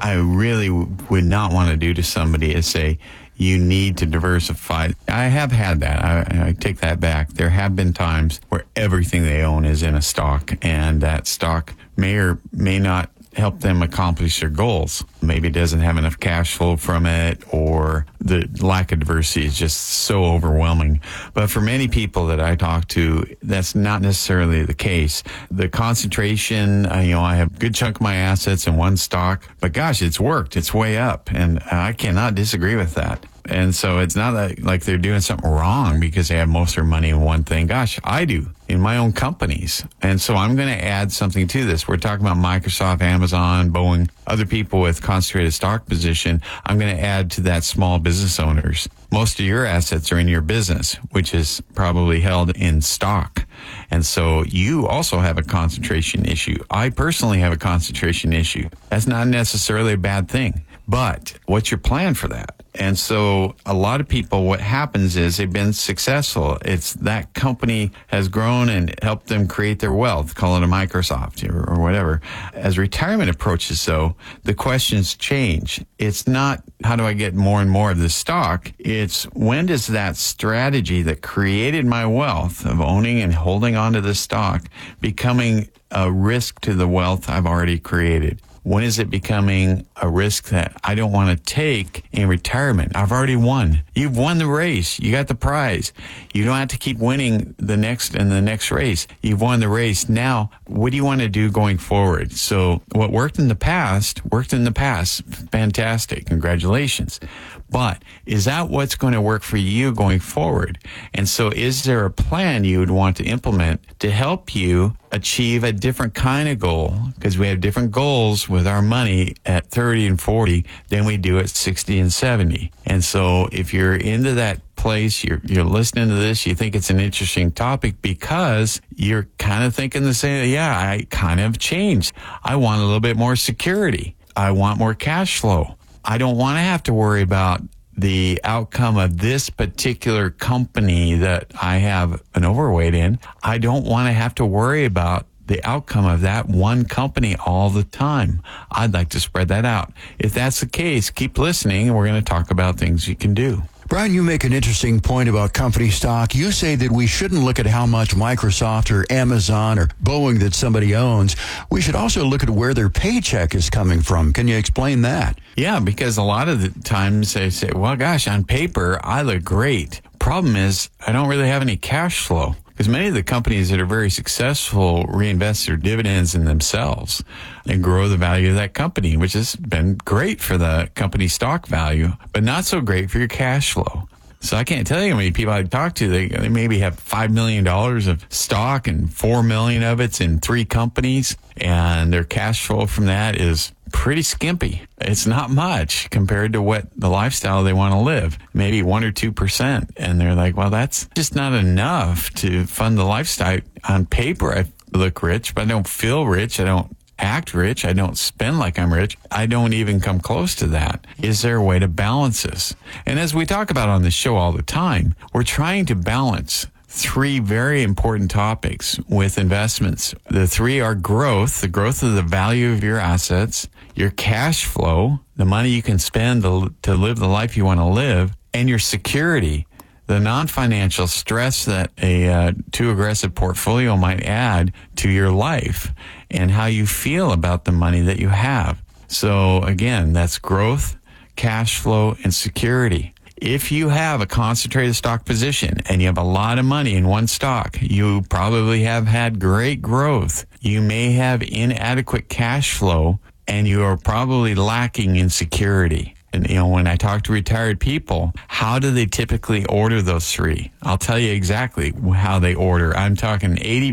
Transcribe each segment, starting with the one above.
I really would not want to do to somebody is say, you need to diversify. I have had that. I take that back. There have been times where everything they own is in a stock, and that stock may or may not help them accomplish their goals. Maybe it doesn't have enough cash flow from it, or the lack of diversity is just so overwhelming. But for many people that I talk to, that's not necessarily the case. The concentration, I have a good chunk of my assets in one stock, but gosh, it's worked. It's way up, and I cannot disagree with that. And so it's not like they're doing something wrong because they have most of their money in one thing. Gosh, I do in my own companies. And so I'm going to add something to this. We're talking about Microsoft, Amazon, Boeing, other people with concentrated stock position. I'm going to add to that small business owners. Most of your assets are in your business, which is probably held in stock. And so you also have a concentration issue. I personally have a concentration issue. That's not necessarily a bad thing. But what's your plan for that? And so a lot of people, what happens is they've been successful. It's that company has grown and helped them create their wealth, call it a Microsoft or whatever. As retirement approaches, though, the questions change. It's not, how do I get more and more of this stock? It's, when does that strategy that created my wealth of owning and holding onto the stock becoming a risk to the wealth I've already created? When is it becoming a risk that I don't want to take in retirement? I've already won. You've won the race. You got the prize. You don't have to keep winning the next and the next race. You've won the race. Now, what do you want to do going forward? So what worked in the past, worked in the past. Fantastic. Congratulations. But is that what's going to work for you going forward? And so is there a plan you would want to implement to help you achieve a different kind of goal? Because we have different goals with our money at 30 and 40 than we do at 60 and 70. And so if you're into that place, you're listening to this, you think it's an interesting topic because you're kind of thinking the same, yeah, I kind of changed. I want a little bit more security. I want more cash flow. I don't want to have to worry about the outcome of this particular company that I have an overweight in. I don't want to have to worry about the outcome of that one company all the time. I'd like to spread that out. If that's the case, keep listening, and we're going to talk about things you can do. Brian, you make an interesting point about company stock. You say that we shouldn't look at how much Microsoft or Amazon or Boeing that somebody owns. We should also look at where their paycheck is coming from. Can you explain that? Yeah, because a lot of the times they say, well, gosh, on paper, I look great. Problem is, I don't really have any cash flow. Because many of the companies that are very successful reinvest their dividends in themselves and grow the value of that company, which has been great for the company stock value, but not so great for your cash flow. So I can't tell you how many people I talk to. They maybe have $5 million of stock and $4 million of it's in 3 companies, and their cash flow from that is pretty skimpy. It's not much compared to what the lifestyle they want to live, maybe 1 or 2%. And they're like, well, that's just not enough to fund the lifestyle. On paper, I look rich, but I don't feel rich. I don't act rich. I don't spend like I'm rich. I don't even come close to that. Is there a way to balance this? And as we talk about on the show all the time, we're trying to balance 3 very important topics with investments. The 3 are growth, the growth of the value of your assets, your cash flow, the money you can spend to live the life you want to live, and your security, the non-financial stress that a too aggressive portfolio might add to your life, and how you feel about the money that you have. So again, that's growth, cash flow, and security. If you have a concentrated stock position and you have a lot of money in one stock, you probably have had great growth. You may have inadequate cash flow, and you are probably lacking in security. And, when I talk to retired people, how do they typically order those 3? I'll tell you exactly how they order. I'm talking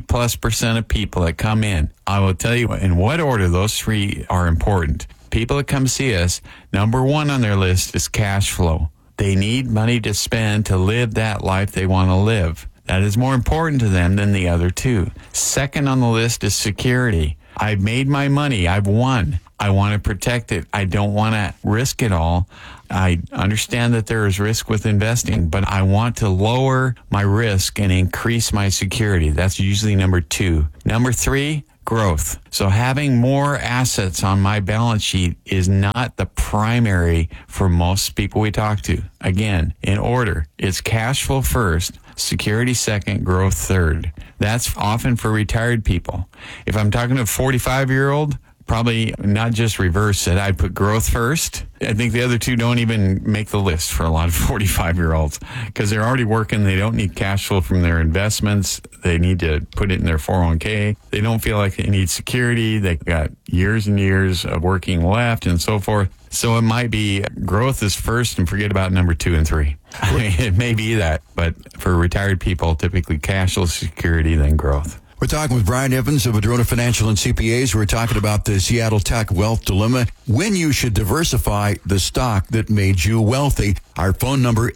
80+% of people that come in. I will tell you in what order those 3 are important. People that come see us, number 1 on their list is cash flow. They need money to spend to live that life they want to live. That is more important to them than the other 2. Second on the list is security. I've made my money. I've won. I want to protect it. I don't want to risk it all. I understand that there is risk with investing, but I want to lower my risk and increase my security. That's usually number 2. Number 3, growth. So having more assets on my balance sheet is not the primary for most people we talk to. Again, in order, it's cash flow first, security second, growth third. That's often for retired people. If I'm talking to a 45-year-old, probably not just reverse it. I'd put growth first. I think the other two don't even make the list for a lot of 45-year-olds because they're already working. They don't need cash flow from their investments. They need to put it in their 401k. They don't feel like they need security. They got years and years of working left and so forth. So it might be growth is first and forget about number 2 and 3. I mean, it may be that, but for retired people, typically cash flow, security, then growth. We're talking with Brian Evans of Madrona Financial and CPAs. We're talking about the Seattle Tech Wealth Dilemma, when you should diversify the stock that made you wealthy. Our phone number,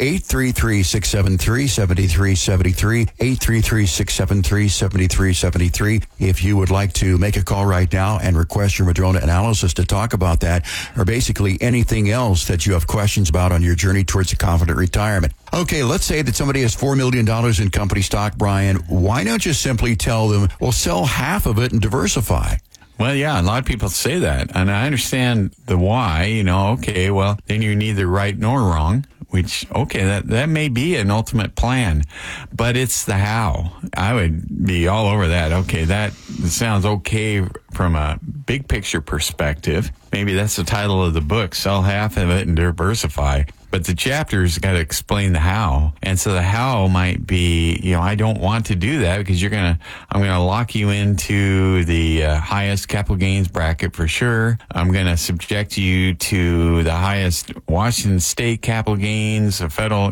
833-673-7373, 833-673-7373. If you would like to make a call right now and request your Madrona analysis to talk about that, or basically anything else that you have questions about on your journey towards a confident retirement. Okay, let's say that somebody has $4 million in company stock, Brian. Why not just simply tell them, well, sell half of it and diversify? Well, yeah, a lot of people say that, and I understand the why. Okay, well, then you're neither right nor wrong, which, okay, that may be an ultimate plan, but it's the how. I would be all over that. Okay, that sounds okay from a big picture perspective. Maybe that's the title of the book, Sell Half of It and Diversify. But the chapter's got to explain the how. And so the how might be, I don't want to do that because I'm going to lock you into the highest capital gains bracket for sure. I'm going to subject you to the highest Washington state capital gains, the federal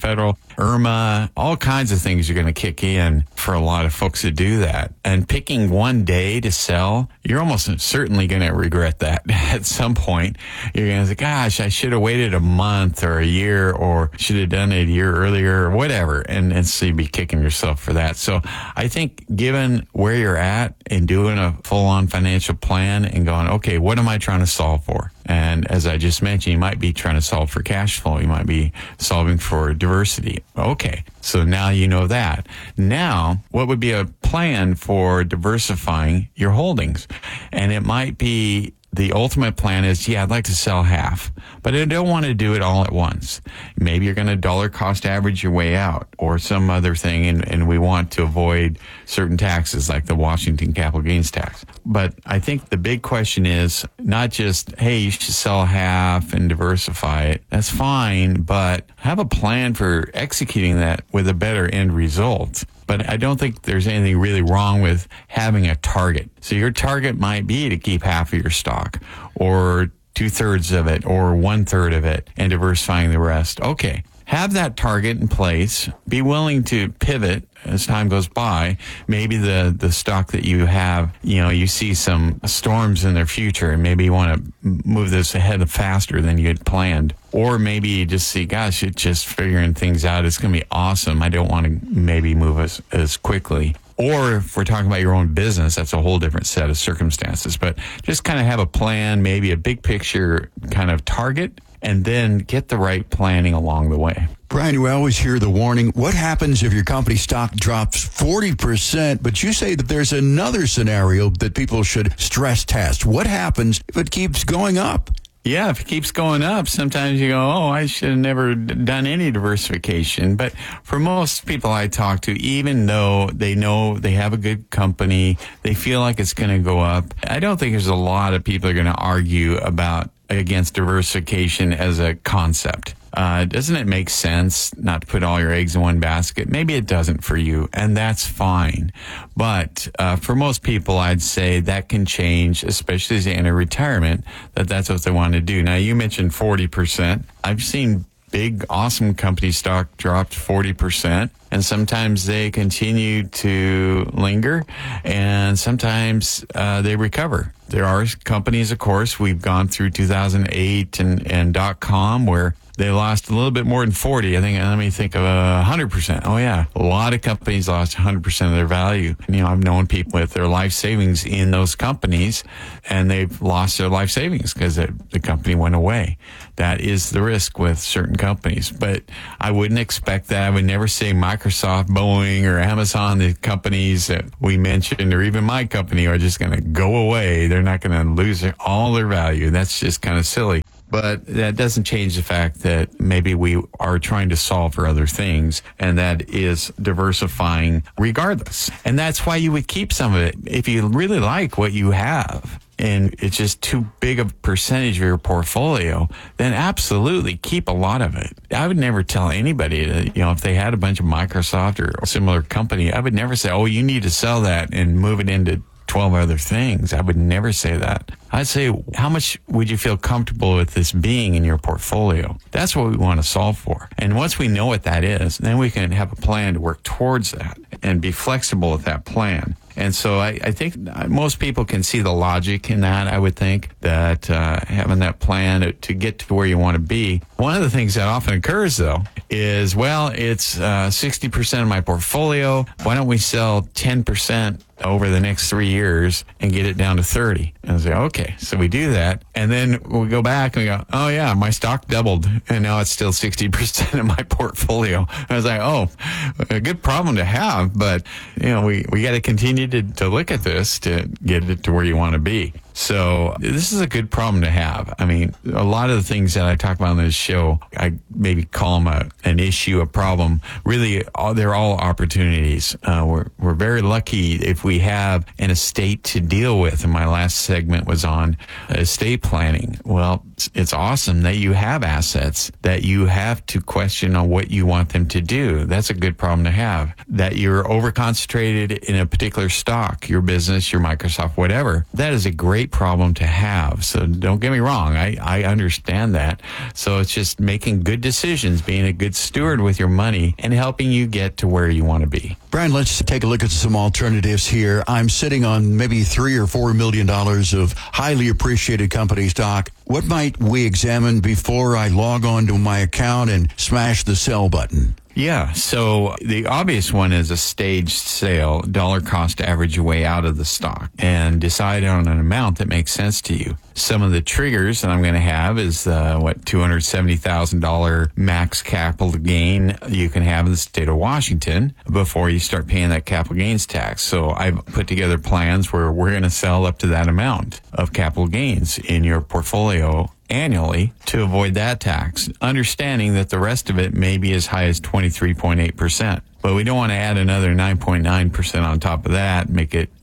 IRMA, all kinds of things are going to kick in for a lot of folks that do that. And picking one day to sell, you're almost certainly going to regret that at some point. You're going to say, gosh, I should have waited a month or a year, or should have done it a year earlier, or whatever, and so you'd be kicking yourself for that. So I think given where you're at and doing a full-on financial plan and going, okay, what am I trying to solve for? And as I just mentioned, you might be trying to solve for cash flow. You might be solving for diversity. Okay, so now you know that. Now, what would be a plan for diversifying your holdings? And it might be the ultimate plan is, I'd like to sell half, but I don't want to do it all at once. Maybe you're going to dollar cost average your way out or some other thing, and we want to avoid certain taxes like the Washington capital gains tax. But I think the big question is not just, hey, you should sell half and diversify it. That's fine, but have a plan for executing that with a better end result. But I don't think there's anything really wrong with having a target. So your target might be to keep half of your stock or 2/3 of it or 1/3 of it and diversifying the rest. Okay. Have that target in place. Be willing to pivot as time goes by. Maybe the stock that you have, you see some storms in their future and maybe you want to move this ahead faster than you had planned. Or maybe you just see, gosh, it's just figuring things out. It's going to be awesome. I don't want to maybe move as quickly. Or if we're talking about your own business, that's a whole different set of circumstances. But just kind of have a plan, maybe a big picture kind of target, and then get the right planning along the way. Brian, we always hear the warning, what happens if your company stock drops 40%, but you say that there's another scenario that people should stress test. What happens if it keeps going up? Yeah, if it keeps going up, sometimes you go, I should have never done any diversification. But for most people I talk to, even though they know they have a good company, they feel like it's going to go up, I don't think there's a lot of people are going to argue against diversification as a concept. Doesn't it make sense not to put all your eggs in one basket? Maybe it doesn't for you, and that's fine. But for most people, I'd say that can change, especially as they enter retirement, that's what they want to do. Now, you mentioned 40%. I've seen big, awesome company stock dropped 40%, and sometimes they continue to linger, and sometimes they recover. There are companies, of course, we've gone through 2008 and .com where they lost a little bit more than 40. I think, let me think of 100%. Oh yeah. A lot of companies lost 100% of their value. And, I've known people with their life savings in those companies, and they've lost their life savings because the company went away. That is the risk with certain companies. But I wouldn't expect that. I would never say Microsoft, Boeing, or Amazon, the companies that we mentioned, or even my company, are just going to go away. They're not going to lose all their value. That's just kind of silly. But that doesn't change the fact that maybe we are trying to solve for other things, and that is diversifying regardless. And that's why you would keep some of it. If you really like what you have and it's just too big a percentage of your portfolio, then absolutely keep a lot of it. I would never tell anybody that, if they had a bunch of Microsoft or a similar company, I would never say, oh, you need to sell that and move it into 12 other things. I would never say that. I'd say, how much would you feel comfortable with this being in your portfolio? That's what we want to solve for. And once we know what that is, then we can have a plan to work towards that and be flexible with that plan. And so I think most people can see the logic in that. I would think that having that plan to get to where you want to be. One of the things that often occurs, though, is, well, it's 60% of my portfolio. Why don't we sell 10% over the next 3 years and get it down to 30? And I say, okay, so we do that. And then we go back and we go, oh yeah, my stock doubled and now it's still 60% of my portfolio. And I was like, oh, a good problem to have, but we got to continue to look at this to get it to where you want to be. So this is a good problem to have. I mean, a lot of the things that I talk about on this show, I maybe call them an issue, a problem. Really, they're all opportunities. We're very lucky if we have an estate to deal with. And my last segment was on estate planning. Well, it's awesome that you have assets that you have to question on what you want them to do. That's a good problem to have. That you're over-concentrated in a particular stock, your business, your Microsoft, whatever. That is a great problem to have. So don't get me wrong. I understand that. So it's just making good decisions, being a good steward with your money, and helping you get to where you want to be. Brian, let's take a look at some alternatives here. I'm sitting on maybe $3 or $4 million of highly appreciated company stock. What might we examine before I log on to my account and smash the sell button? Yeah, so the obvious one is a staged sale, dollar cost average your way out of the stock, and decide on an amount that makes sense to you. Some of the triggers that I'm going to have is $270,000 max capital gain you can have in the state of Washington before you start paying that capital gains tax. So I've put together plans where we're going to sell up to that amount of capital gains in your portfolio annually to avoid that tax, understanding that the rest of it may be as high as 23.8%. But we don't want to add another 9.9% on top of that, make it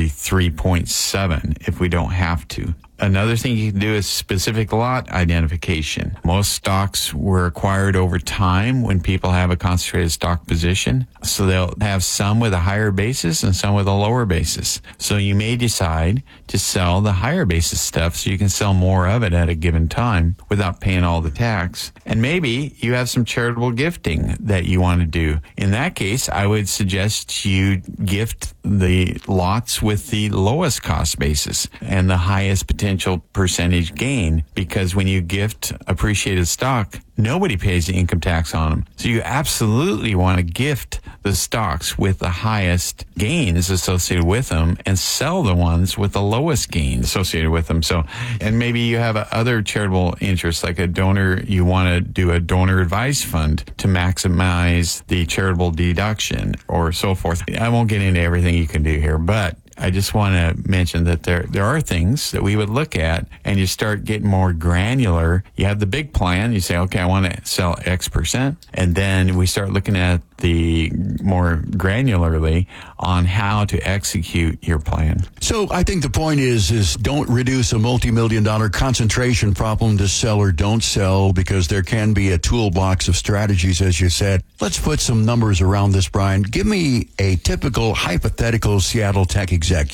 33.7 if we don't have to. Another thing you can do is specific lot identification. Most stocks were acquired over time when people have a concentrated stock position. So they'll have some with a higher basis and some with a lower basis. So you may decide to sell the higher basis stuff so you can sell more of it at a given time without paying all the tax. And maybe you have some charitable gifting that you want to do. In that case, I would suggest you gift the lots with the lowest cost basis and the highest potential percentage gain, because when you gift appreciated stock, nobody pays the income tax on them. So you absolutely want to gift the stocks with the highest gains associated with them and sell the ones with the lowest gains associated with them. So, and maybe you have other charitable interests, like a donor, you want to do a donor advised fund to maximize the charitable deduction or so forth. I won't get into everything you can do here, but I just want to mention that there are things that we would look at, and you start getting more granular. You have the big plan. You say, okay, I want to sell X percent. And then we start looking at the more granularly on how to execute your plan. So I think the point is don't reduce a multi-million-dollar concentration problem to sell or don't sell, because there can be a toolbox of strategies, as you said. Let's put some numbers around this, Brian. Give me a typical hypothetical Seattle tech executive.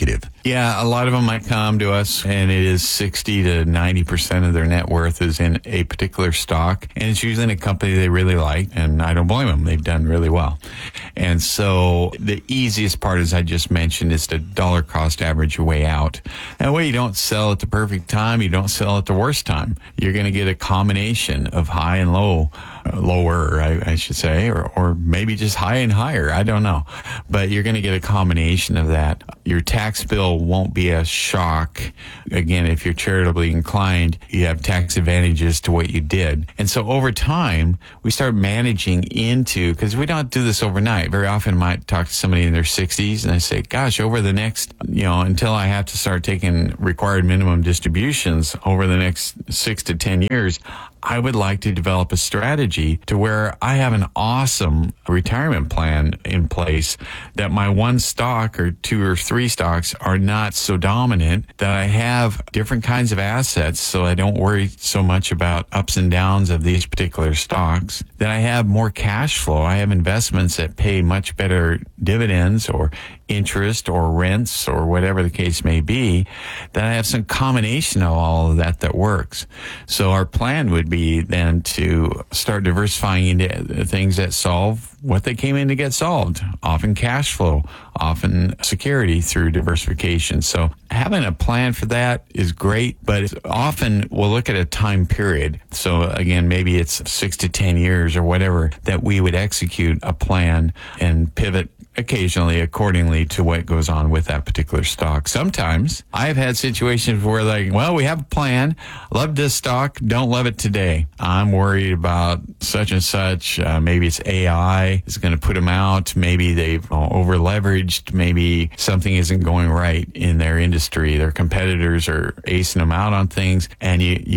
Yeah, a lot of them might come to us, and it is 60 to 90% of their net worth is in a particular stock, and it's usually in a company they really like, and I don't blame them. They've done really well. And so the easiest part, as I just mentioned, is to dollar cost average your way out. That way you don't sell at the perfect time, you don't sell at the worst time. You're going to get a combination of high and low, lower, I should say, or maybe just high and higher. I don't know. But you're going to get a combination of that. Your tax bill won't be a shock. Again, if you're charitably inclined, you have tax advantages to what you did. And so over time, we start managing into, because we don't do this overnight. Very often I might talk to somebody in their 60s and I say, gosh, over the next, until I have to start taking required minimum distributions over the next 6 to 10 years, I would like to develop a strategy to where I have an awesome retirement plan in place, that my one stock or 2 or 3 stocks are not so dominant, that I have different kinds of assets so I don't worry so much about ups and downs of these particular stocks, that I have more cash flow. I have investments that pay much better dividends or interest or rents or whatever the case may be, that I have some combination of all of that works. So our plan would be then to start diversifying into things that solve what they came in to get solved, often cash flow, often security through diversification. So having a plan for that is great, but often we'll look at a time period. So again, maybe it's 6 to 10 years or whatever that we would execute a plan and pivot occasionally accordingly to what goes on with that particular stock. Sometimes I've had situations where we have a plan, love this stock, don't love it today. I'm worried about such and such. Maybe it's AI is going to put them out. Maybe they've over leveraged. Maybe something isn't going right in their industry. Their competitors are acing them out on things, and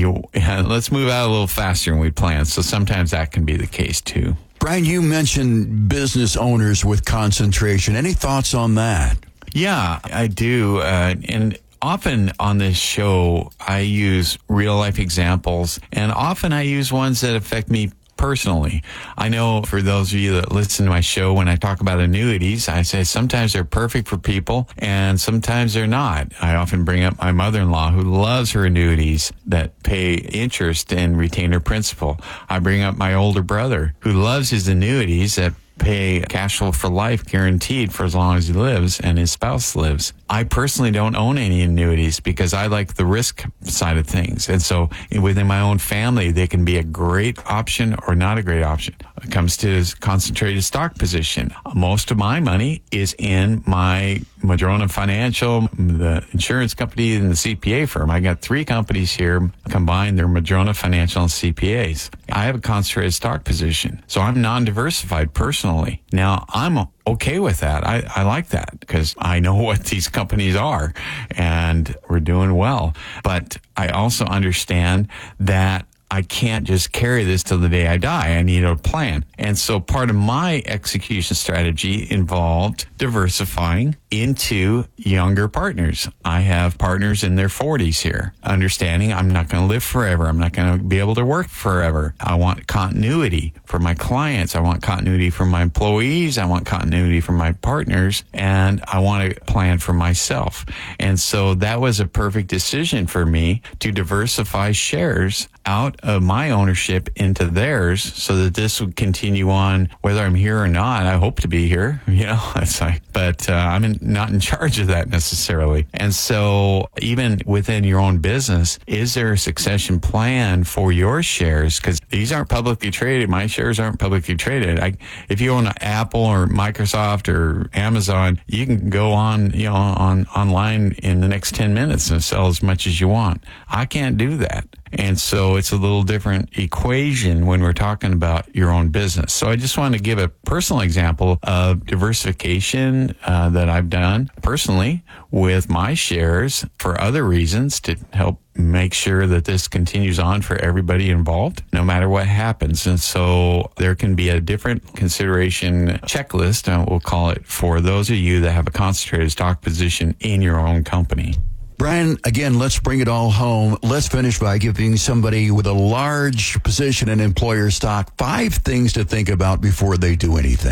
let's move out a little faster than we planned. So sometimes that can be the case too. Brian, you mentioned business owners with concentration. Any thoughts on that? Yeah, I do. And often on this show, I use real life examples, and often I use ones that affect me personally. I know for those of you that listen to my show, when I talk about annuities, I say sometimes they're perfect for people and sometimes they're not. I often bring up my mother-in-law who loves her annuities that pay interest and retainer principal. I bring up my older brother who loves his annuities that pay cash flow for life guaranteed for as long as he lives and his spouse lives. I personally don't own any annuities because I like the risk side of things. And so within my own family, they can be a great option or not a great option. When it comes to concentrated stock position, most of my money is in my Madrona Financial, the insurance company, and the CPA firm. I got 3 companies here combined. They're Madrona Financial and CPAs. I have a concentrated stock position. So I'm non-diversified personally. Now, I'm okay with that. I like that because I know what these companies are and we're doing well. But I also understand that I can't just carry this till the day I die. I need a plan. And so part of my execution strategy involved diversifying into younger partners. I have partners in their 40s here, understanding I'm not going to live forever. I'm not going to be able to work forever. I want continuity for my clients. I want continuity for my employees. I want continuity for my partners. And I want to plan for myself. And so that was a perfect decision for me to diversify shares out of my ownership into theirs so that this would continue on whether I'm here or not. I hope to be here, but I'm not in charge of that necessarily. And so even within your own business, is there a succession plan for your shares? Because these aren't publicly traded. My shares aren't publicly traded. If you own Apple or Microsoft or Amazon, you can go online in the next 10 minutes and sell as much as you want. I can't do that. And so it's a little different equation when we're talking about your own business. So I just want to give a personal example of diversification that I've done personally with my shares for other reasons to help make sure that this continues on for everybody involved, no matter what happens. And so there can be a different consideration checklist, we'll call it, for those of you that have a concentrated stock position in your own company. Brian, again, let's bring it all home. Let's finish by giving somebody with a large position in employer stock 5 things to think about before they do anything.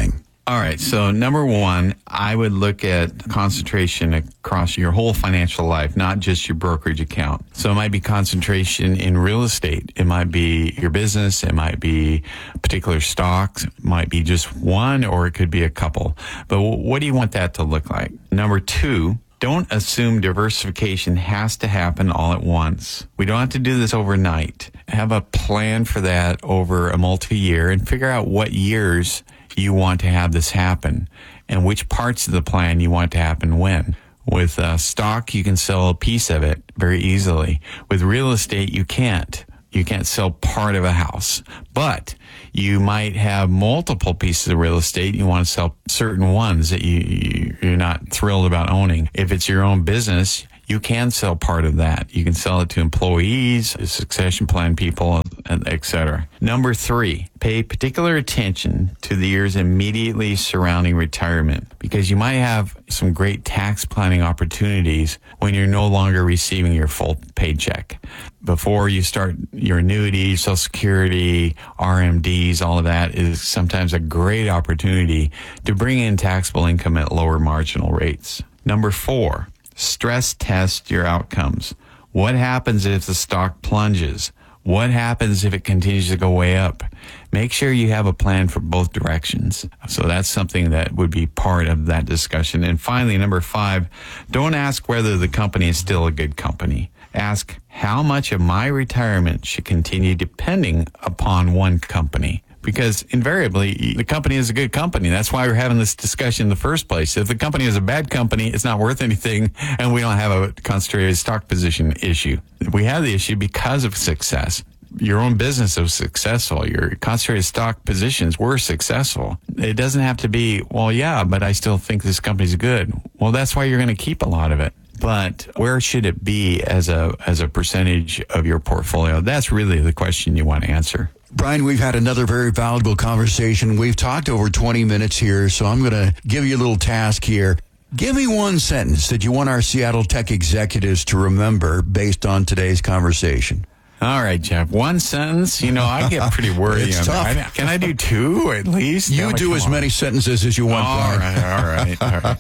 All right. So number one, I would look at concentration across your whole financial life, not just your brokerage account. So it might be concentration in real estate. It might be your business. It might be particular stocks. It might be just one, or it could be a couple. But what do you want that to look like? Number two, don't assume diversification has to happen all at once. We don't have to do this overnight. Have a plan for that over a multi-year and figure out what years you want to have this happen and which parts of the plan you want to happen when. With stock, you can sell a piece of it very easily. With real estate, you can't. You can't sell part of a house, but you might have multiple pieces of real estate. You want to sell certain ones that you're not thrilled about owning. If it's your own business, you can sell part of that. You can sell it to employees, succession plan people, etc. Number three, pay particular attention to the years immediately surrounding retirement, because you might have some great tax planning opportunities when you're no longer receiving your full paycheck. Before you start your annuities, Social Security, RMDs, all of that is sometimes a great opportunity to bring in taxable income at lower marginal rates. Number four, stress test your outcomes. What happens if the stock plunges? What happens if it continues to go way up? Make sure you have a plan for both directions. So that's something that would be part of that discussion. And finally, number five, don't ask whether the company is still a good company. Ask how much of my retirement should continue depending upon one company. Because invariably, the company is a good company. That's why we're having this discussion in the first place. If the company is a bad company, it's not worth anything, and we don't have a concentrated stock position issue. We have the issue because of success. Your own business was successful. Your concentrated stock positions were successful. It doesn't have to be, well, yeah, but I still think this company's good. Well, that's why you're going to keep a lot of it. But where should it be as a percentage of your portfolio? That's really the question you want to answer. Brian, we've had another very valuable conversation. We've talked over 20 minutes here, so I'm going to give you a little task here. Give me one sentence that you want our Seattle tech executives to remember based on today's conversation. All right, Jeff. One sentence. You know, I get pretty worried. It's tough. Can I do two at least? You do as many sentences as you want. All right.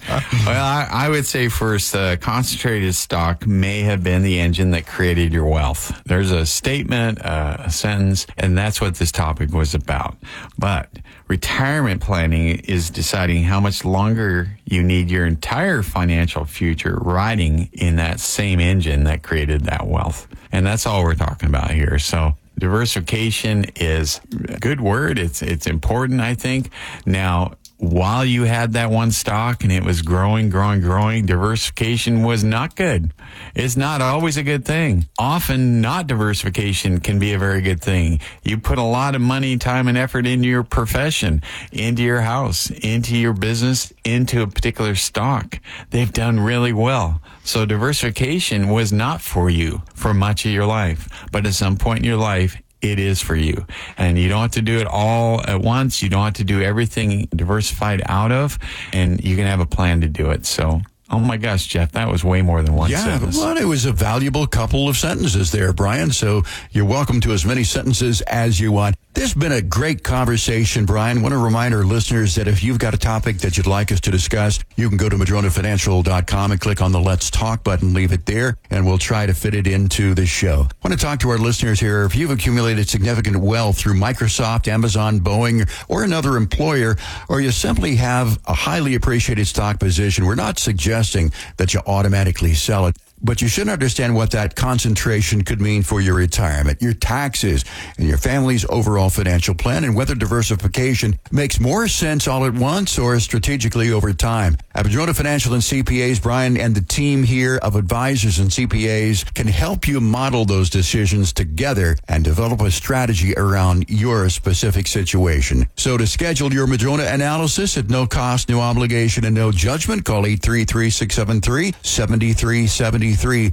Well, I would say first, concentrated stock may have been the engine that created your wealth. There's a statement, a sentence, and that's what this topic was about. But retirement planning is deciding how much longer you need your entire financial future riding in that same engine that created that wealth. And that's all we're talking about here. So diversification is a good word. It's important, I think. Now, while you had that one stock and it was growing, diversification was not good. It's not always a good thing. Often not diversification can be a very good thing. You put a lot of money, time, and effort into your profession, into your house, into your business, into a particular stock. They've done really well. So diversification was not for you for much of your life. But at some point in your life, it is for you. And you don't have to do it all at once. You don't have to do everything diversified out of, and you can have a plan to do it. So, oh my gosh, Jeff, that was way more than one sentence. Well, it was a valuable couple of sentences there, Brian. So you're welcome to as many sentences as you want. This has been a great conversation, Brian. I want to remind our listeners that if you've got a topic that you'd like us to discuss, you can go to MadronaFinancial.com and click on the Let's Talk button, leave it there, and we'll try to fit it into the show. I want to talk to our listeners here. If you've accumulated significant wealth through Microsoft, Amazon, Boeing, or another employer, or you simply have a highly appreciated stock position, we're not suggesting that you automatically sell it. But you should understand what that concentration could mean for your retirement, your taxes, and your family's overall financial plan, and whether diversification makes more sense all at once or strategically over time. At Madrona Financial and CPAs, Brian and the team here of advisors and CPAs can help you model those decisions together and develop a strategy around your specific situation. So to schedule your Madrona analysis at no cost, no obligation, and no judgment, call 833-673-7377. 7373.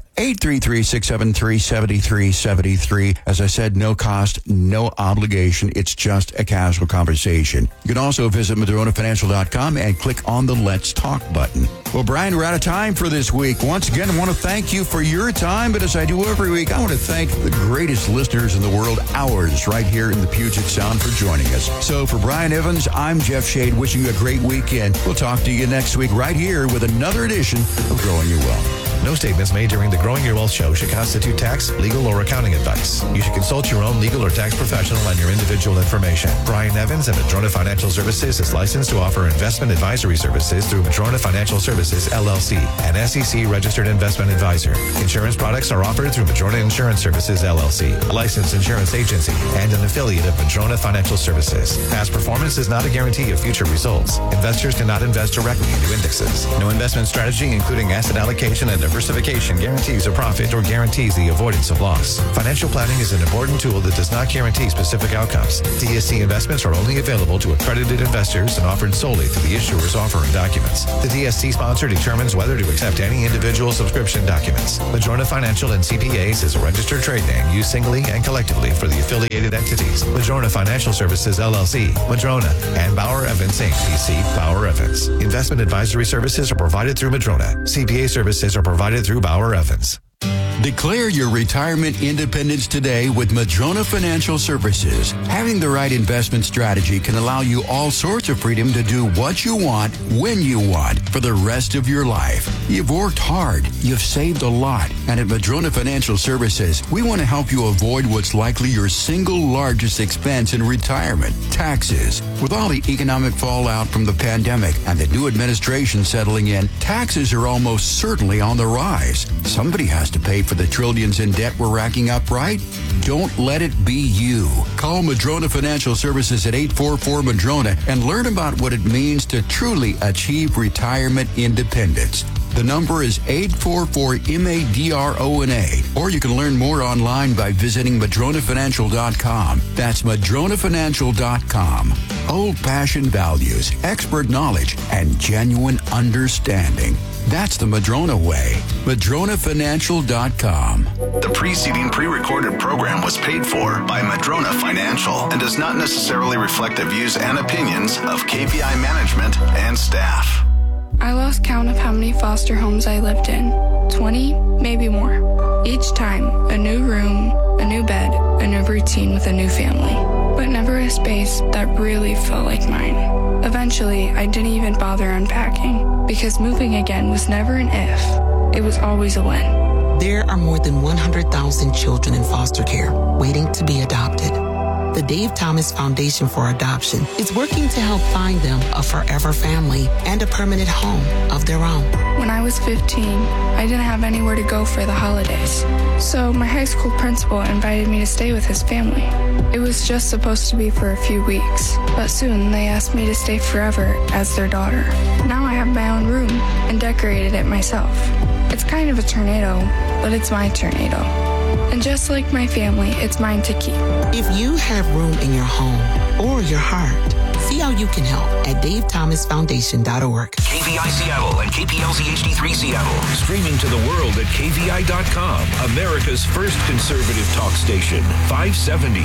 833-673-7373. As I said, no cost, no obligation. It's just a casual conversation. You can also visit MadronaFinancial.com and click on the Let's Talk button. Well, Brian, we're out of time for this week. Once again, I want to thank you for your time, but as I do every week, I want to thank the greatest listeners in the world, ours, right here in the Puget Sound, for joining us. So for Brian Evans, I'm Jeff Shade, wishing you a great weekend. We'll talk to you next week right here with another edition of Growing Your Wealth. No statements made during the Growing Your Wealth show should constitute tax, legal, or accounting advice. You should consult your own legal or tax professional on your individual information. Brian Evans of Madrona Financial Services is licensed to offer investment advisory services through Madrona Financial Services, LLC, an SEC-registered investment advisor. Insurance products are offered through Madrona Insurance Services, LLC, a licensed insurance agency, and an affiliate of Madrona Financial Services. Past performance is not a guarantee of future results. Investors cannot invest directly into indexes. No investment strategy, including asset allocation and diversification, guarantees a profit or guarantees the avoidance of loss. Financial planning is an important tool that does not guarantee specific outcomes. DSC investments are only available to accredited investors and offered solely through the issuer's offering documents. The DSC sponsor determines whether to accept any individual subscription documents. Madrona Financial and CPAs is a registered trade name used singly and collectively for the affiliated entities. Madrona Financial Services, LLC, Madrona, and Bauer Evans, Inc., PC, Bauer Evans. Investment advisory services are provided through Madrona. CPA services are provided through Bauer Evans. Declare your retirement independence today with Madrona Financial Services. Having the right investment strategy can allow you all sorts of freedom to do what you want, when you want, for the rest of your life. You've worked hard, you've saved a lot, and at Madrona Financial Services, we want to help you avoid what's likely your single largest expense in retirement, taxes. With all the economic fallout from the pandemic and the new administration settling in, taxes are almost certainly on the rise. Somebody has to pay for the trillions in debt we're racking up, right? Don't let it be you. Call Madrona Financial Services at 844-MADRONA and learn about what it means to truly achieve retirement independence. The number is 844-MADRONA, or you can learn more online by visiting MadronaFinancial.com. That's MadronaFinancial.com. Old-fashioned values, expert knowledge, and genuine understanding. That's the Madrona way. MadronaFinancial.com. The preceding pre-recorded program was paid for by Madrona Financial and does not necessarily reflect the views and opinions of KVI management and staff. I lost count of how many foster homes I lived in. 20, maybe more. Each time, a new room, a new bed, a new routine with a new family. But never a space that really felt like mine. Eventually, I didn't even bother unpacking, because moving again was never an if. It was always a when. There are more than 100,000 children in foster care waiting to be adopted. The Dave Thomas Foundation for Adoption is working to help find them a forever family and a permanent home of their own. When I was 15, I didn't have anywhere to go for the holidays. So my high school principal invited me to stay with his family. It was just supposed to be for a few weeks, but soon they asked me to stay forever as their daughter. Now I have my own room and decorated it myself. It's kind of a tornado, but it's my tornado. And just like my family, it's mine to keep. If you have room in your home or your heart, see how you can help at DaveThomasFoundation.org. KVI Seattle and KPLZ HD3 Seattle. Streaming to the world at KVI.com. America's first conservative talk station. 570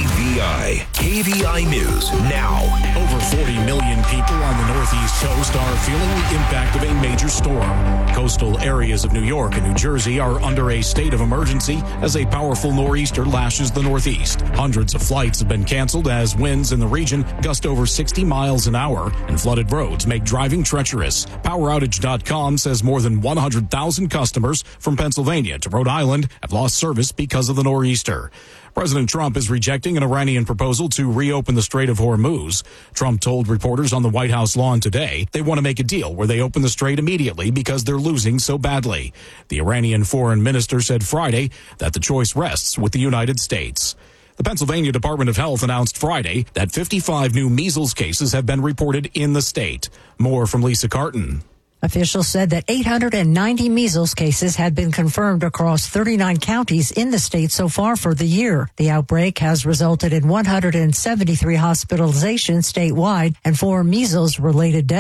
KVI. KVI News now. Over 40 million people on the Northeast coast are feeling the impact of a major storm. Coastal areas of New York and New Jersey are under a state of emergency as a powerful nor'easter lashes the Northeast. Hundreds of flights have been canceled as winds in the region gust over 60 miles an hour, and flooded roads make driving treacherous. PowerOutage.com says more than 100,000 customers from Pennsylvania to Rhode Island have lost service because of the nor'easter. President Trump is rejecting an Iranian proposal to reopen the Strait of Hormuz. Trump told reporters on the White House lawn today they want to make a deal where they open the strait immediately because they're losing so badly. The Iranian foreign minister said Friday that the choice rests with the United States. The Pennsylvania Department of Health announced Friday that 55 new measles cases have been reported in the state. More from Lisa Carton. Officials said that 890 measles cases had been confirmed across 39 counties in the state so far for the year. The outbreak has resulted in 173 hospitalizations statewide and 4 measles-related deaths.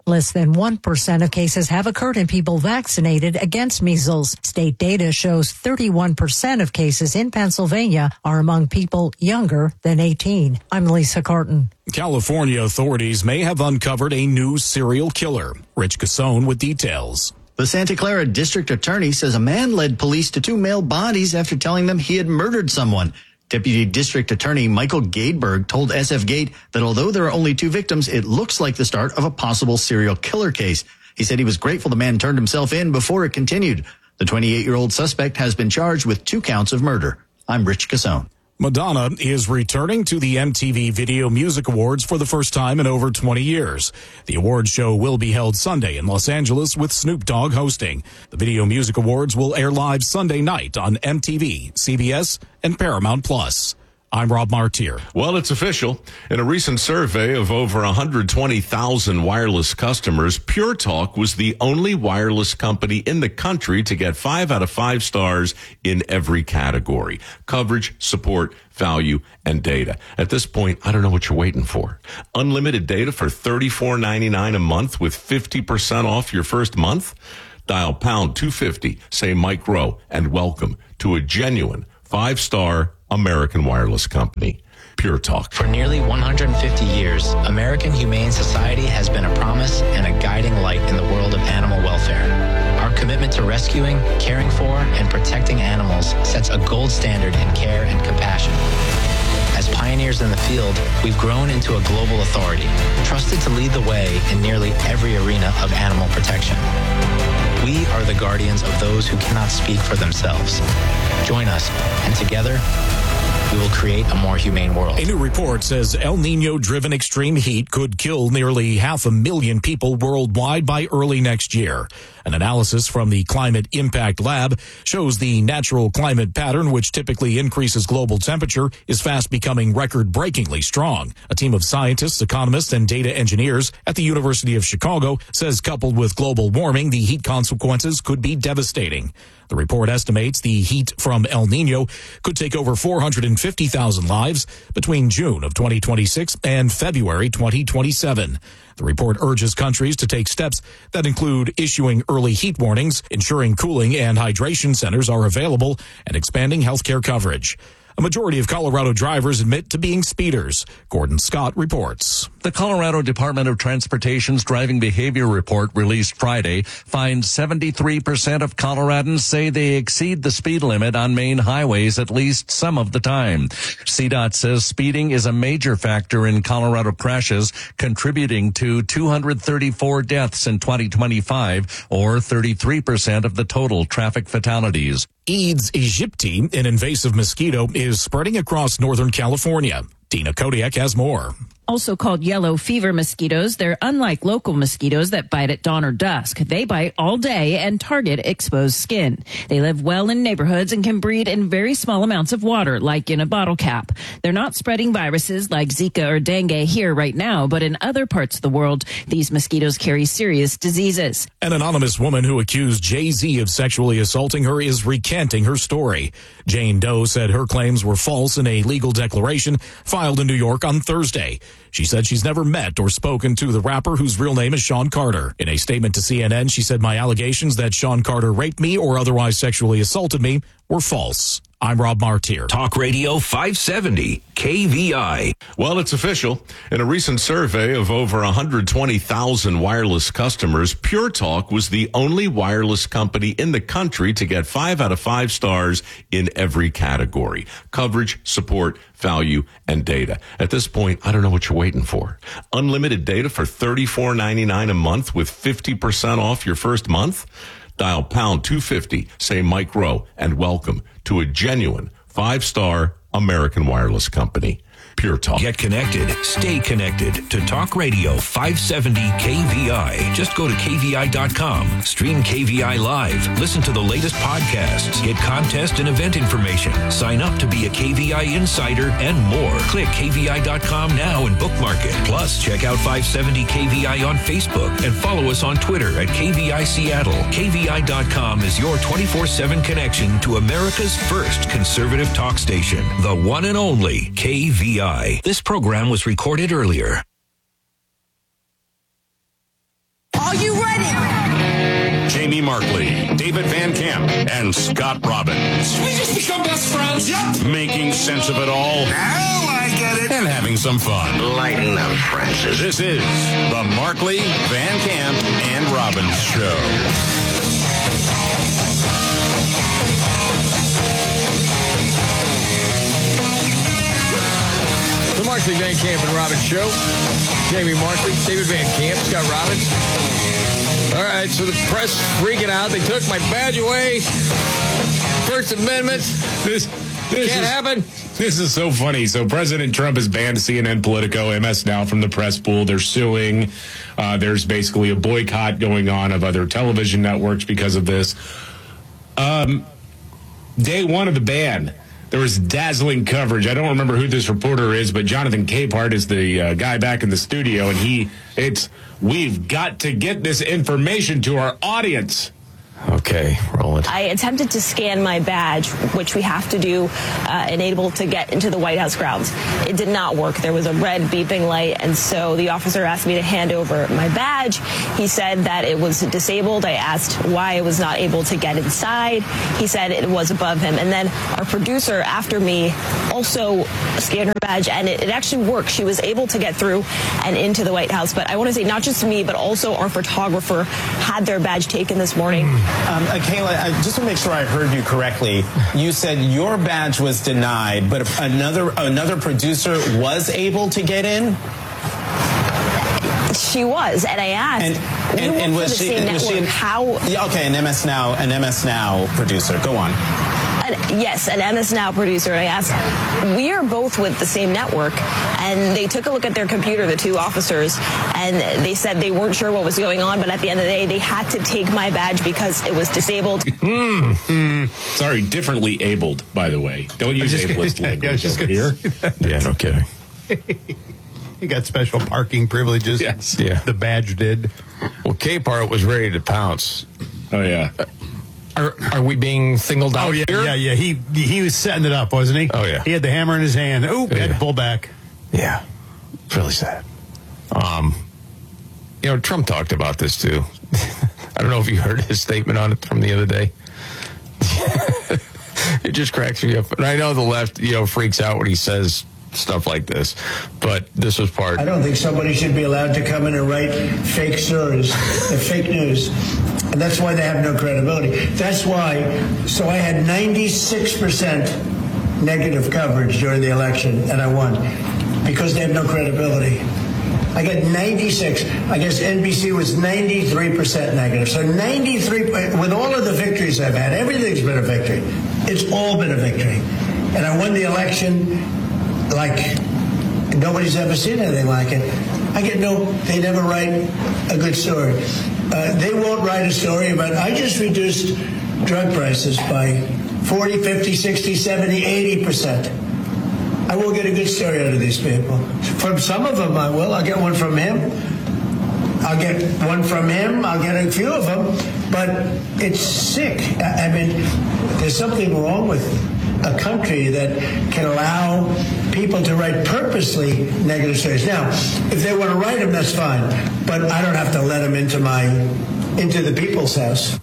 Less than 1% of cases have occurred in people vaccinated against measles. State data shows 31% of cases in Pennsylvania are among people younger than 18. I'm Lisa Carton. California authorities may have uncovered a new serial killer. Rich Cassone with details. The Santa Clara district attorney says a man led police to 2 male bodies after telling them he had murdered someone. Deputy District Attorney Michael Gadeberg told SF Gate that although there are only 2 victims, it looks like the start of a possible serial killer case. He said he was grateful the man turned himself in before it continued. The 28-year-old suspect has been charged with 2 counts of murder. I'm Rich Cassone. Madonna is returning to the MTV Video Music Awards for the first time in over 20 years. The awards show will be held Sunday in Los Angeles with Snoop Dogg hosting. The Video Music Awards will air live Sunday night on MTV, CBS, and Paramount+. I'm Rob Martier. Well, it's official. In a recent survey of over 120,000 wireless customers, Pure Talk was the only wireless company in the country to get 5 out of 5 stars in every category: coverage, support, value, and data. At this point, I don't know what you're waiting for. Unlimited data for $34.99 a month with 50% off your first month? Dial pound 250, say Mike Rowe, and welcome to a genuine 5-star American wireless company, Pure Talk. For nearly 150 years, American Humane Society has been a promise and a guiding light in the world of animal welfare. Our commitment to rescuing, caring for, and protecting animals sets a gold standard in care and compassion. As pioneers in the field, we've grown into a global authority, trusted to lead the way in nearly every arena of animal protection. We are the guardians of those who cannot speak for themselves. Join us, and together, we will create a more humane world. A new report says El Nino-driven extreme heat could kill nearly 500,000 people worldwide by early next year. An analysis from the Climate Impact Lab shows the natural climate pattern, which typically increases global temperature, is fast becoming record-breakingly strong. A team of scientists, economists, and data engineers at the University of Chicago says coupled with global warming, the heat consequences could be devastating. The report estimates the heat from El Nino could take over 450,000 lives between June of 2026 and February 2027. The report urges countries to take steps that include issuing early heat warnings, ensuring cooling and hydration centers are available, and expanding healthcare coverage. A majority of Colorado drivers admit to being speeders. Gordon Scott reports. The Colorado Department of Transportation's driving behavior report released Friday finds 73% of Coloradans say they exceed the speed limit on main highways at least some of the time. CDOT says speeding is a major factor in Colorado crashes, contributing to 234 deaths in 2025, or 33% of the total traffic fatalities. Aedes aegypti, an invasive mosquito, is spreading across Northern California. Dina Kodiak has more. Also called yellow fever mosquitoes, they're unlike local mosquitoes that bite at dawn or dusk. They bite all day and target exposed skin. They live well in neighborhoods and can breed in very small amounts of water, like in a bottle cap. They're not spreading viruses like Zika or dengue here right now, but in other parts of the world, these mosquitoes carry serious diseases. An anonymous woman who accused Jay-Z of sexually assaulting her is recanting her story. Jane Doe said her claims were false in a legal declaration filed in New York on Thursday. She said she's never met or spoken to the rapper whose real name is Sean Carter. In a statement to CNN, she said, "My allegations that Sean Carter raped me or otherwise sexually assaulted me were false." I'm Rob Martier. Talk Radio 570, KVI. Well, it's official. In a recent survey of over 120,000 wireless customers, Pure Talk was the only wireless company in the country to get 5 out of 5 stars in every category: coverage, support, value, and data. At this point, I don't know what you're waiting for. Unlimited data for $34.99 a month with 50% off your first month? Dial pound 250, say Mike Rowe, and welcome to a genuine 5-star American wireless company, Pure Talk. Get connected. Stay connected to Talk Radio 570 KVI. Just go to KVI.com. Stream KVI live. Listen to the latest podcasts. Get contest and event information. Sign up to be a KVI insider and more. Click KVI.com now and bookmark it. Plus, check out 570 KVI on Facebook and follow us on Twitter at KVI Seattle. KVI.com is your 24/7 connection to America's first conservative talk station, the one and only KVI. This program was recorded earlier. Are you ready? Jamie Markley, David Van Camp, and Scott Robbins. We just become best friends. Yep. Making sense of it all. Now I get it. And having some fun. Lighting them, Francis. This is the Markley, Van Camp, and Robbins Show. The Markley, Van Camp, and Robbins Show. Jamie Markley, David Van Camp, Scott Robbins. All right, so the press freaking out. They took my badge away. First Amendment. This can't happen. This is so funny. So President Trump has banned CNN, Politico, MS Now from the press pool. They're suing. There's basically a boycott going on of other television networks because of this. Day one of the ban, there was dazzling coverage. I don't remember who this reporter is, but Jonathan Capehart is the guy back in the studio, and we've got to get this information to our audience. Okay, roll it. I attempted to scan my badge, which we have to do, enabled to get into the White House grounds. It did not work. There was a red beeping light, and so the officer asked me to hand over my badge. He said that it was disabled. I asked why I was not able to get inside. He said it was above him. And then our producer, after me, also scanned her badge, and it actually worked. She was able to get through and into the White House. But I want to say not just me, but also our photographer had their badge taken this morning. Kayla, just to make sure I heard you correctly, you said your badge was denied, but another producer was able to get in? She was, and I asked. And was she how? Yeah, okay, an MS Now producer. Go on. Yes, an MS Now producer. I asked, we are both with the same network, and they took a look at their computer, the two officers, and they said they weren't sure what was going on, but at the end of the day, they had to take my badge because it was disabled. Sorry, differently abled, by the way. Don't use ableist language over here. Yeah, no kidding. He got special parking privileges. Yes. Yeah. The badge did. Well, Capehart was ready to pounce. Oh, yeah. Are we being singled out here? Yeah. He was setting it up, wasn't he? Oh, yeah. He had the hammer in his hand. Ooh, had to pull back. Yeah. It's really sad. Trump talked about this, too. I don't know if you heard his statement on it from the other day. It just cracks me up. And I know the left, freaks out when he says stuff like this, but this was part. I don't think somebody should be allowed to come in and write fake stories, fake news. And that's why they have no credibility. That's why, so I had 96% negative coverage during the election, and I won, because they have no credibility. I got 96. I guess NBC was 93% negative. So 93, with all of the victories I've had, everything's been a victory. It's all been a victory. And I won the election like nobody's ever seen anything like it. They never write a good story. They won't write a story about, I just reduced drug prices by 40, 50, 60, 70, 80%. I will get a good story out of these people. From some of them I will. I'll get one from him. I'll get one from him. I'll get a few of them. But it's sick. I mean, there's something wrong with a country that can allow people to write purposely negative stories. Now, if they want to write them, that's fine. But I don't have to let them into the people's house.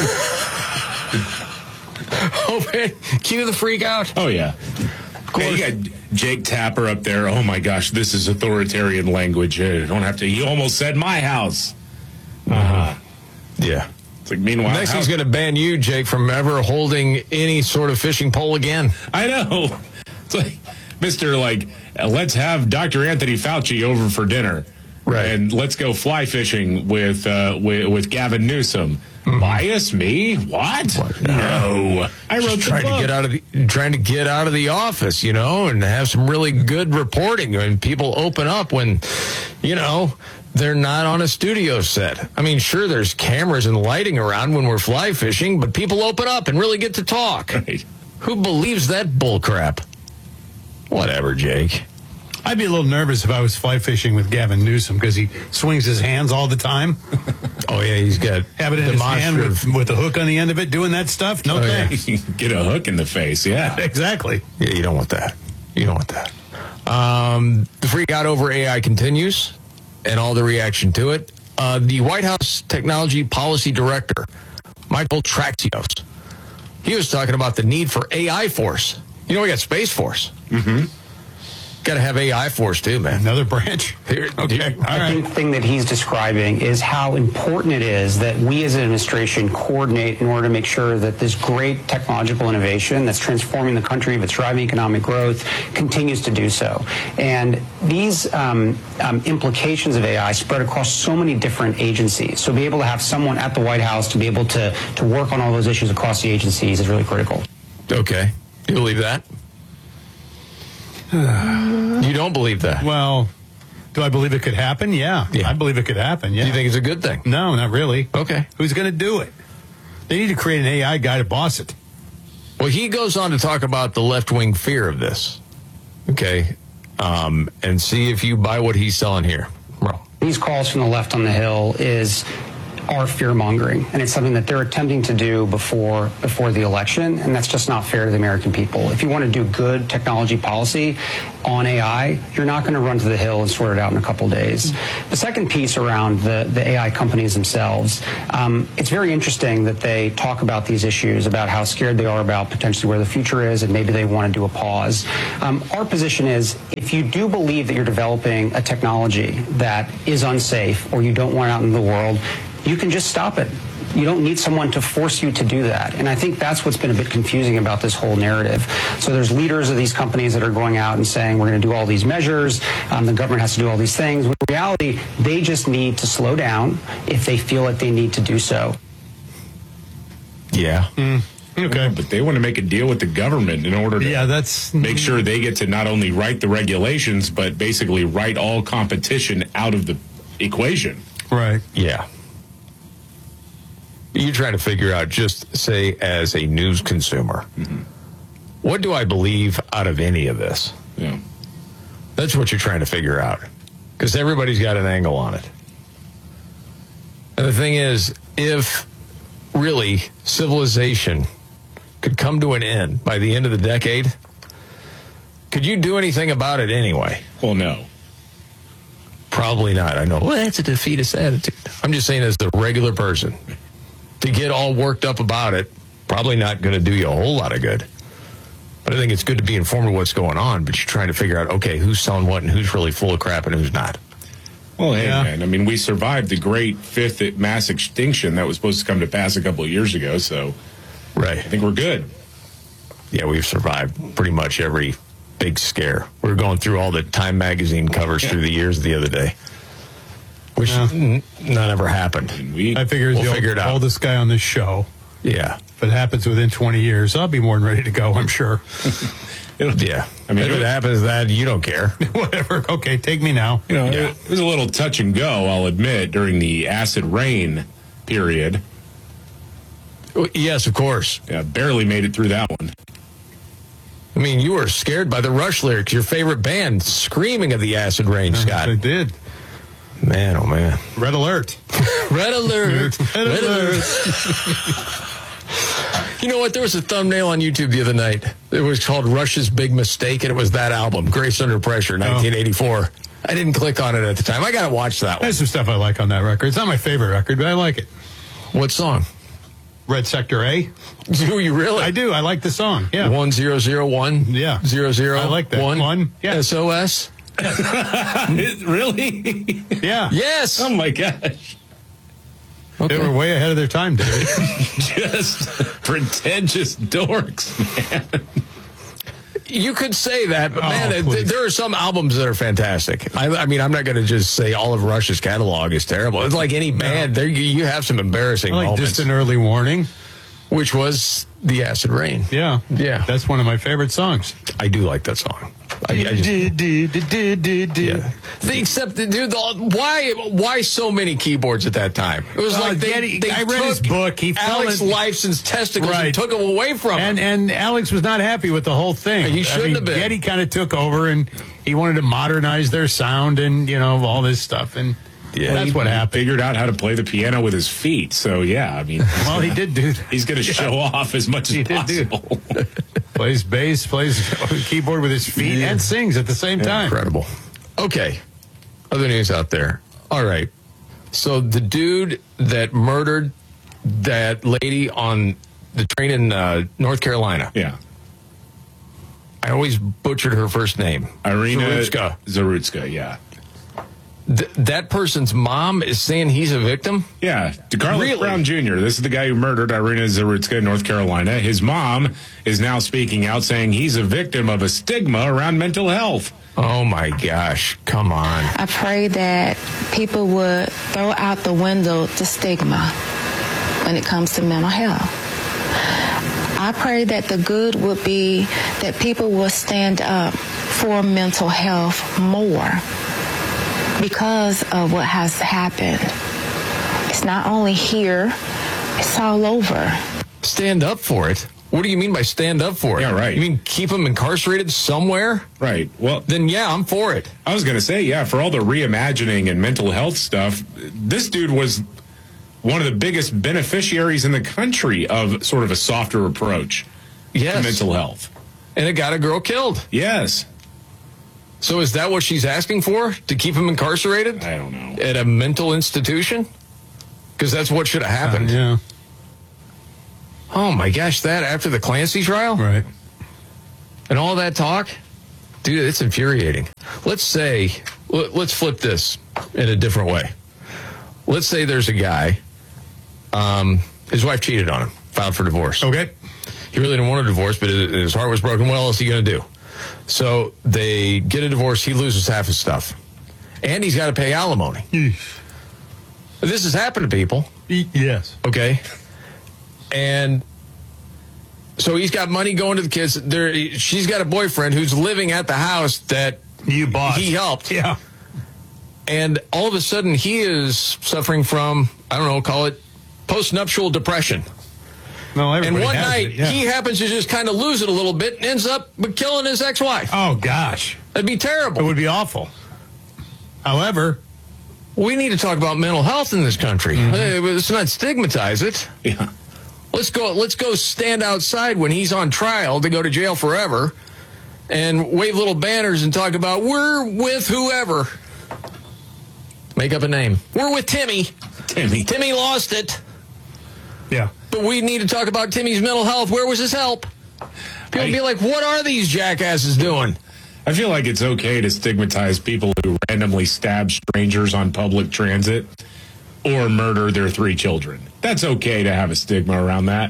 Oh, man. Cue the freak out. Oh, yeah. Hey, you got Jake Tapper up there. Oh, my gosh, this is authoritarian language. You don't have to. He almost said my house. Yeah. It's like, meanwhile, next he's going to ban you, Jake, from ever holding any sort of fishing pole again. I know. It's like, let's have Dr. Anthony Fauci over for dinner. Right. And let's go fly fishing with Gavin Newsom. Bias me? What? No. I wrote the book. Trying to get out of the office, and have some really good reporting. And people open up when, they're not on a studio set. I mean, sure, there's cameras and lighting around when we're fly fishing, but people open up and really get to talk. Right. Who believes that bullcrap? Whatever, Jake. I'd be a little nervous if I was fly fishing with Gavin Newsom because he swings his hands all the time. Oh, yeah, he's got have it in his hand with a hook on the end of it doing that stuff. No thanks. Yeah. Get a hook in the face, yeah. Exactly. Yeah, you don't want that. The freak out over AI continues, and all the reaction to it. the White House Technology Policy Director, Michael Traxios, he was talking about the need for AI Force. You know, we got Space Force. Mm-hmm. Got to have AI Force too, man. Another branch. Here, okay. I think the thing that he's describing is how important it is that we as an administration coordinate in order to make sure that this great technological innovation that's transforming the country, that's driving economic growth, continues to do so. And these implications of AI spread across so many different agencies. So be able to have someone at the White House to be able to work on all those issues across the agencies is really critical. Okay. You believe that? You don't believe that? Well, do I believe it could happen? Yeah. I believe it could happen. Yeah. Do you think it's a good thing? No, not really. Okay. Who's going to do it? They need to create an AI guy to boss it. Well, he goes on to talk about the left-wing fear of this. Okay. And see if you buy what he's selling here. Well, these calls from the left on the Hill are fear-mongering, and it's something that they're attempting to do before the election, and that's just not fair to the American people. If you want to do good technology policy on AI, you're not going to run to the Hill and sort it out in a couple days. The second piece around the AI companies themselves, it's very interesting that they talk about these issues, about how scared they are about potentially where the future is, and maybe they want to do a pause. Our position is, if you do believe that you're developing a technology that is unsafe or you don't want it out in the world, you can just stop it. You don't need someone to force you to do that. And I think that's what's been a bit confusing about this whole narrative. So there's leaders of these companies that are going out and saying, we're going to do all these measures, the government has to do all these things. In reality, they just need to slow down if they feel like they need to do so. Yeah. Okay. But they want to make a deal with the government in order to make sure they get to not only write the regulations, but basically write all competition out of the equation. Right. Yeah. You're trying to figure out, just say as a news consumer, what do I believe out of any of this? Yeah. That's what you're trying to figure out, because everybody's got an angle on it. And the thing is, if really civilization could come to an end by the end of the decade, could you do anything about it anyway? Well, no. Probably not. I know. Well, that's a defeatist attitude. I'm just saying, as the regular person, to get all worked up about it, probably not going to do you a whole lot of good. But I think it's good to be informed of what's going on, but you're trying to figure out, okay, who's selling what and who's really full of crap and who's not. Well, hey, man, I mean, we survived the great fifth mass extinction that was supposed to come to pass a couple of years ago, so right. I think we're good. Yeah, we've survived pretty much every big scare. We were going through all the Time magazine covers through the years the other day, which none ever happened. I figure we'll figure it out. Oldest guy on this show. Yeah. If it happens within 20 years, I'll be more than ready to go, I'm sure. Yeah. I mean, if it happens that, you don't care. Whatever. Okay, take me now. You know, it was a little touch and go, I'll admit, during the acid rain period. Yes, of course. Yeah, barely made it through that one. I mean, you were scared by the Rush lyrics, your favorite band, screaming of the acid rain, Scott. I did. Man, oh man. Red alert. Red alert. Red alert. You know what? There was a thumbnail on YouTube the other night. It was called Rush's Big Mistake, and it was that album, Grace Under Pressure, 1984. I didn't click on it at the time. I got to watch that one. There's some stuff I like on that record. It's not my favorite record, but I like it. What song? Red Sector A. Do you really? I do. I like the song. Yeah. 1001. Yeah. 00. I like that. One. Yeah. SOS. Really? Yeah. Yes. Oh my gosh. Okay. They were way ahead of their time, David. Just pretentious dorks, man. You could say that, but man, there are some albums that are fantastic. I mean, I'm not going to just say all of Rush's catalog is terrible. It's like any band. There, you have some embarrassing moments. Distant Early Warning, which was the Acid Rain. Yeah, yeah, that's one of my favorite songs. I do like that song. Except, dude, why so many keyboards at that time? It was like I read his book. He Alex Lifeson's testicles and took him away from him. And Alex was not happy with the whole thing. He shouldn't have been. Geddy kind of took over, and he wanted to modernize their sound and, all this stuff. And that's what happened. He figured out how to play the piano with his feet. So, yeah, I mean. Well, he did do that. He's going to show off as much as possible. Plays bass, plays keyboard with his feet, and sings at the same time. Incredible. Okay. Other news out there. All right. So the dude that murdered that lady on the train in North Carolina. Yeah. I always butchered her first name. Irina Zarutska, yeah. That person's mom is saying he's a victim? Yeah. DeCarlos Brown Jr., this is the guy who murdered Irina Zarutska in North Carolina. His mom is now speaking out saying he's a victim of a stigma around mental health. Oh, my gosh. Come on. I pray that people would throw out the window the stigma when it comes to mental health. I pray that the good would be that people will stand up for mental health more because of what has happened. It's not only here, it's all over. Stand up for it? What do you mean by stand up for it? Yeah, right. You mean keep them incarcerated somewhere? Right. Well, then yeah, I'm for it. I was going to say, yeah, for all the reimagining and mental health stuff, this dude was one of the biggest beneficiaries in the country of sort of a softer approach to mental health. And it got a girl killed. Yes. So is that what she's asking for? To keep him incarcerated? I don't know. At a mental institution? Because that's what should have happened. Yeah. Oh my gosh, that after the Clancy trial? Right. And all that talk? Dude, it's infuriating. Let's flip this in a different way. Let's say there's a guy, his wife cheated on him, filed for divorce. Okay. He really didn't want a divorce, but his heart was broken. What else is he going to do? So they get a divorce. He loses half his stuff. And he's got to pay alimony. This has happened to people. Yes. Okay. And so he's got money going to the kids. She's got a boyfriend who's living at the house that you bought. He helped. Yeah. And all of a sudden he is suffering from, I don't know, call it postnuptial depression. No, and one has night, it, yeah. he happens to just kind of lose it a little bit and ends up killing his ex-wife. Oh, gosh. That'd be terrible. It would be awful. However, we need to talk about mental health in this country. Let's not stigmatize it. Yeah. Let's go stand outside when he's on trial to go to jail forever and wave little banners and talk about we're with whoever. Make up a name. We're with Timmy. Timmy lost it. Yeah. But we need to talk about Timmy's mental health. Where was his help? People be like, what are these jackasses doing? I feel like it's okay to stigmatize people who randomly stab strangers on public transit or murder their 3 children. That's okay to have a stigma around that.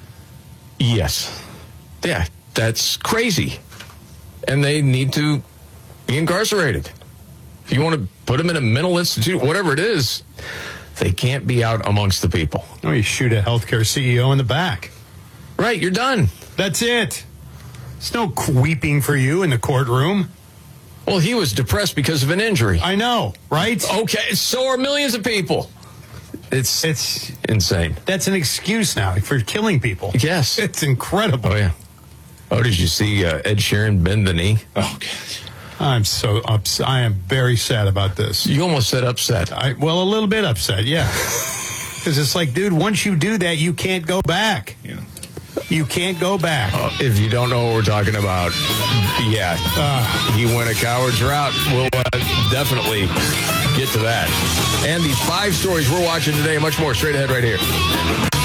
Yes. Yeah, that's crazy. And they need to be incarcerated. If you want to put them in a mental institute, whatever it is, they can't be out amongst the people. Oh, you shoot a healthcare CEO in the back. Right, you're done. That's it. There's no weeping for you in the courtroom. Well, he was depressed because of an injury. I know, right? Okay, so are millions of people. It's insane. That's an excuse now for killing people. Yes. It's incredible. Oh, yeah. Oh, did you see Ed Sheeran bend the knee? Oh, God. I'm so upset. I am very sad about this. You almost said upset. Well, a little bit upset, yeah. Because it's like, dude, once you do that, you can't go back. Yeah. You can't go back. If you don't know what we're talking about, yeah. He went a coward's route. We'll definitely get to that. And these 5 stories we're watching today, much more straight ahead right here.